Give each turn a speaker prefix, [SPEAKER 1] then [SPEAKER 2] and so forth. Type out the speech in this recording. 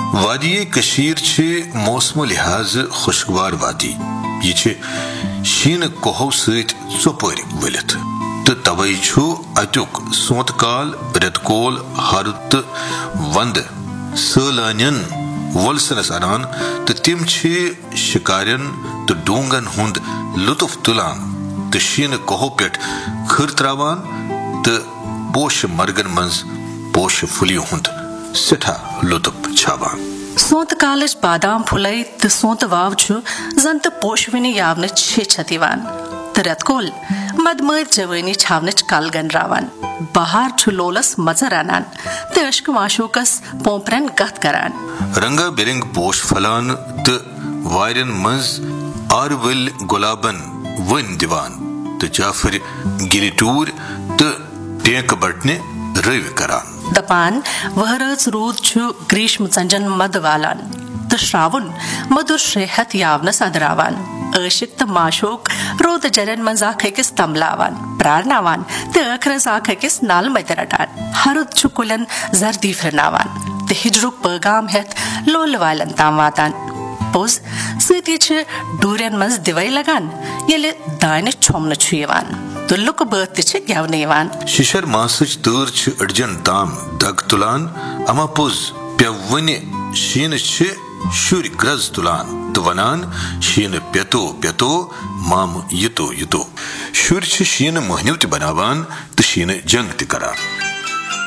[SPEAKER 1] वादिये कशीर छे मौसम लिहाज खुशगवार वादी ये छे शीन कोहो सत चोपर वलित तो तवै छु अत्युक सोंतकाल रेतकोल हरुत वंद सलान्यन वलसनस अनान तो तिम छे शिकारन तो डोंगन हुंद लुत्फ तुलान तो शीन कोहो पेट खर त्रावान तो पोश मर्गन मंज पोश फुलियो हुंद सेठा लुत्फ छावान
[SPEAKER 2] सोंत कालच बादाम फुलई तो सोंत वाव छु जंत पोशविनी यावन छे छतिवान तो रेतकोल मदमद जवानी छावनच कालगन रावान बहार छु लोलस मजर अनान तो अश्क माशोकस पोंपरन गत करान
[SPEAKER 1] रंगा बिरंग पोश फलान तो वायरन मंज आरवल गुलाबन वन दीवान तो जाफर गिरिटूर तो टेक बटने रव करान
[SPEAKER 2] दपान वहरच रूद छु ग्रीष्म संजन मद वालान तो श्रावण मधुर श्रेहत यावन सदरावान अशिक्त माशोक रोद जरन मंजा खैकिस तमलावान प्रारनावान तो अखरस आखैकिस नाल मैतरटान हरुद छु कुलन जर्दी फ्रनावान तो हिजरुक पैगाम हेत लोल वालन तामवातान पोज सती छ डूरन मंज दिवई लगान येले दाने छोमन छु यवान तो लुक बत छ ग्यावने यवान
[SPEAKER 1] शिशर मासच तूर छ अडजन ताम दग तुलान अमा पोज प्यवने शीन छ शुर ग्रज तुलान तो वनान शीन प्यतो प्यतो माम युतो युतो शुर छ शीन मोहनिवत बनावान तो शीन जंग त करान